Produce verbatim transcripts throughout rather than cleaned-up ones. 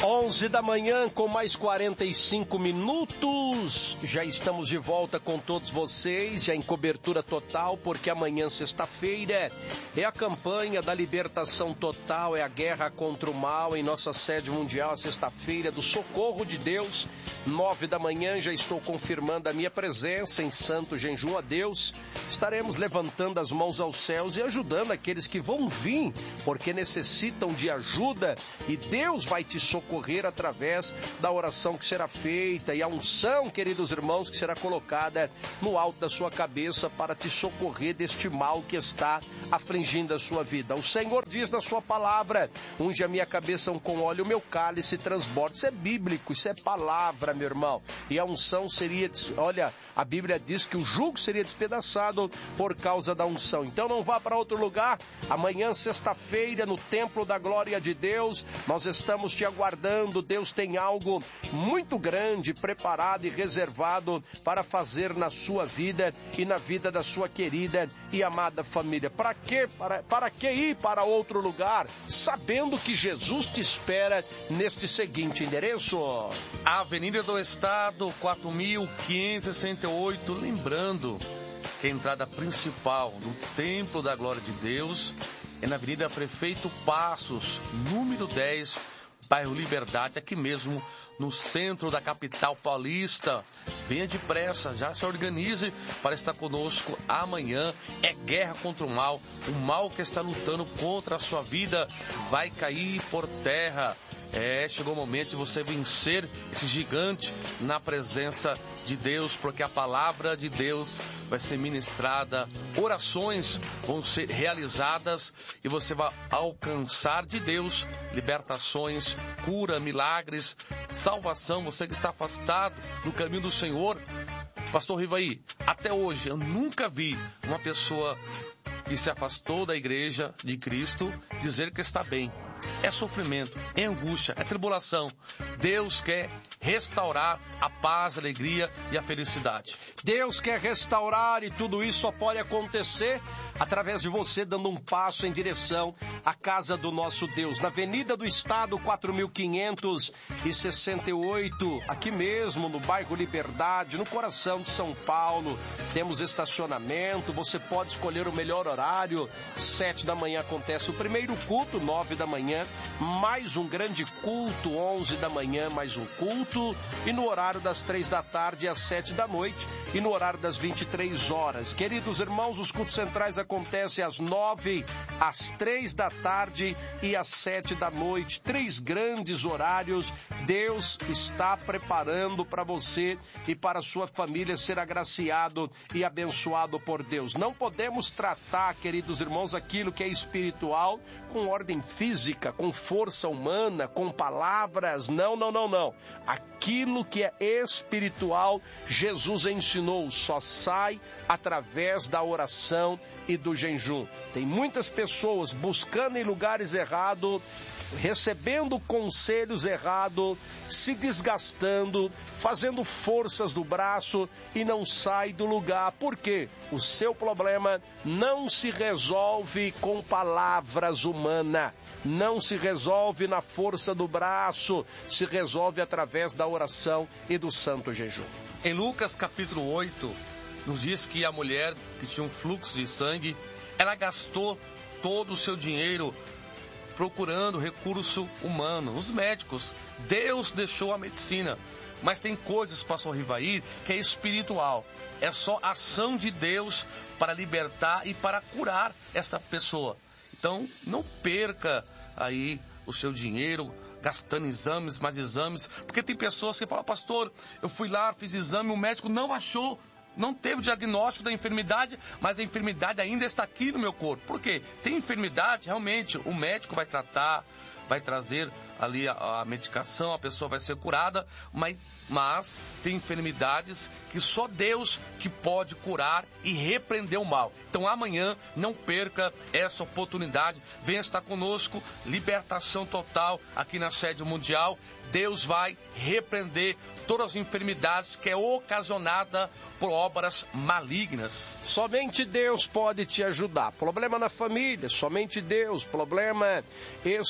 onze da manhã com mais quarenta e cinco minutos, já estamos de volta com todos vocês, já em cobertura total, porque amanhã, sexta-feira, é a campanha da libertação total, é a guerra contra o mal em nossa sede mundial, a sexta-feira do socorro de Deus, nove da manhã, já estou confirmando a minha presença em santo jejum a Deus, estaremos levantando as mãos aos céus e ajudando aqueles que vão vir, porque necessitam de ajuda, e Deus vai te socorrer através da oração que será feita e a unção, queridos irmãos, que será colocada no alto da sua cabeça para te socorrer deste mal que está afligindo a sua vida. O Senhor diz na sua palavra: unge a minha cabeça com óleo, o meu cálice transborda. Isso é bíblico, isso é palavra, meu irmão. E a unção seria, olha, a Bíblia diz que o jugo seria despedaçado por causa da unção. Então não vá para outro lugar. Amanhã, sexta-feira, no templo da glória de Deus, nós estamos te aguardando. Deus tem algo muito grande preparado e reservado para fazer na sua vida e na vida da sua querida e amada família. Para que, para, para que ir para outro lugar, sabendo que Jesus te espera neste seguinte endereço? Avenida do Estado, quatro mil quinhentos e sessenta e oito, lembrando que a entrada principal do Templo da Glória de Deus é na Avenida Prefeito Passos, número dez, bairro Liberdade, aqui mesmo no centro da capital paulista. Venha depressa, já se organize para estar conosco amanhã. É guerra contra o mal. O mal que está lutando contra a sua vida vai cair por terra. É, chegou o momento de você vencer esse gigante na presença de Deus, porque a palavra de Deus vai ser ministrada, orações vão ser realizadas e você vai alcançar de Deus libertações, cura, milagres, salvação. Você que está afastado do caminho do Senhor, Pastor Rivaí, até hoje eu nunca vi uma pessoa que se afastou da igreja de Cristo dizer que está bem. É sofrimento, é angústia, é tribulação. Deus quer restaurar a paz, a alegria e a felicidade. Deus quer restaurar, e tudo isso só pode acontecer através de você dando um passo em direção à casa do nosso Deus. Na Avenida do Estado, quatro mil quinhentos e sessenta e oito, aqui mesmo no bairro Liberdade, no coração de São Paulo. Temos estacionamento, você pode escolher o melhor horário. Sete da manhã acontece o primeiro culto, nove da manhã, mais um grande culto, onze da manhã, mais um culto, e no horário das três da tarde às sete da noite, e no horário das vinte e três horas. Queridos irmãos, os cultos centrais acontecem às nove, às três da tarde e às sete da noite. Três grandes horários. Deus está preparando para você e para a sua família ser agraciado e abençoado por Deus. Não podemos tratar, queridos irmãos, aquilo que é espiritual com ordem física, com força humana, com palavras. Não, não, não, não. Aquilo que é espiritual, Jesus ensinou, só sai através da oração e do jejum. Tem muitas pessoas buscando em lugares errados, recebendo conselhos errados, se desgastando, fazendo forças do braço e não sai do lugar. Por quê? O seu problema não se resolve com palavras humanas, não se resolve na força do braço, se resolve através da oração e do santo jejum. Em Lucas capítulo oito, nos diz que a mulher que tinha um fluxo de sangue, ela gastou todo o seu dinheiro procurando recurso humano, os médicos. Deus deixou a medicina, mas tem coisas, pastor Rivaí, que é espiritual. É só ação de Deus para libertar e para curar essa pessoa. Então, não perca aí o seu dinheiro gastando exames, mais exames, porque tem pessoas que falam: pastor, eu fui lá, fiz exame, o médico não achou, não teve o diagnóstico da enfermidade, mas a enfermidade ainda está aqui no meu corpo. Por quê? Tem enfermidade, realmente, o médico vai tratar, vai trazer ali a, a medicação, a pessoa vai ser curada, mas, mas tem enfermidades que só Deus que pode curar e repreender o mal. Então amanhã não perca essa oportunidade, venha estar conosco, libertação total aqui na sede mundial. Deus vai repreender todas as enfermidades que é ocasionada por obras malignas. Somente Deus pode te ajudar. Problema na família, somente Deus. Problema espiritual,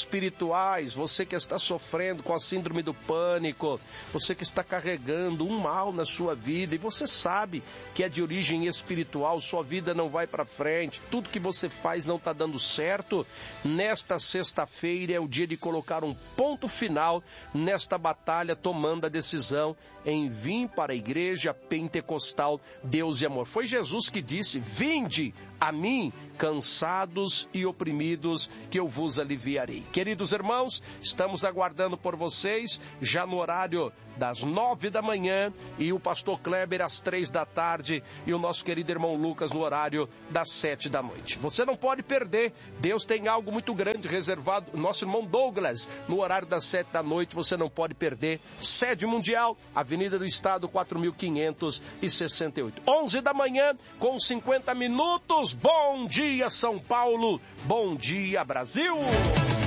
espirituais, você que está sofrendo com a síndrome do pânico, você que está carregando um mal na sua vida e você sabe que é de origem espiritual, sua vida não vai para frente, tudo que você faz não está dando certo, nesta sexta-feira é o dia de colocar um ponto final nesta batalha, tomando a decisão em vir para a igreja pentecostal Deus e Amor. Foi Jesus que disse: vinde a mim, cansados e oprimidos, que eu vos aliviarei. Queridos irmãos, estamos aguardando por vocês, já no horário das nove da manhã, e o pastor Kleber às três da tarde, e o nosso querido irmão Lucas no horário das sete da noite. Você não pode perder, Deus tem algo muito grande reservado, nosso irmão Douglas, no horário das sete da noite, você não pode perder, sede mundial, Avenida do Estado, quatro mil quinhentos e sessenta e oito. onze da manhã, com cinquenta minutos, bom dia São Paulo, bom dia Brasil!